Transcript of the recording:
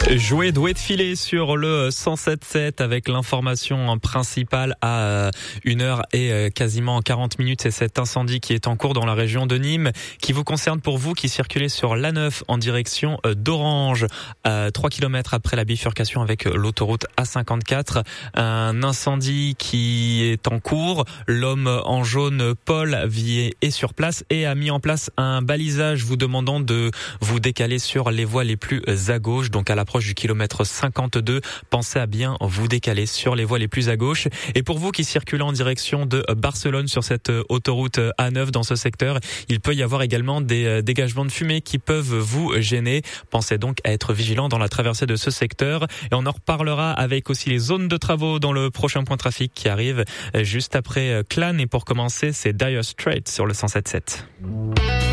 Jouer doué de filer sur le 107.7 avec l'information principale à 1h et quasiment 40 minutes. C'est cet incendie qui est en cours dans la région de Nîmes qui vous concerne pour vous qui circulez sur l'A9 en direction d'Orange. 3 km après la bifurcation avec l'autoroute A54. Un incendie qui est en cours. L'homme en jaune, Paul, est sur place et a mis en place un balisage vous demandant de vous décaler sur les voies les plus à gauche. Donc à l'approche du kilomètre 52, pensez à bien vous décaler sur les voies les plus à gauche. Et pour vous qui circulez en direction de Barcelone sur cette autoroute A9 dans ce secteur, il peut y avoir également des dégagements de fumée qui peuvent vous gêner. Pensez donc à être vigilant dans la traversée de ce secteur. Et on en reparlera avec aussi les zones de travaux dans le prochain point trafic qui arrive juste après Clan. Et pour commencer, c'est Dire Straits sur le 107.7.